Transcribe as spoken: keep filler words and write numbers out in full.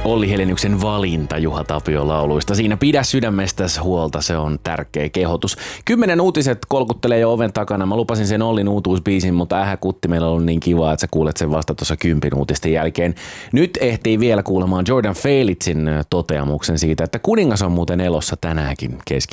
Olli Heleniuksen valinta Juha Tapion lauluista. Siinä Pidä sydämestäsi huolta, se on tärkeä kehotus. Kymmenen uutiset kolkuttelee jo oven takana. Mä lupasin sen Ollin uutuusbiisin, mutta ähä kutti, meillä on ollut niin kiva, että sä kuulet sen vasta tuossa kympin uutisten jälkeen. Nyt ehtii vielä kuulemaan Jordan Felitsin toteamuksen siitä, että kuningas on muuten elossa tänäänkin keski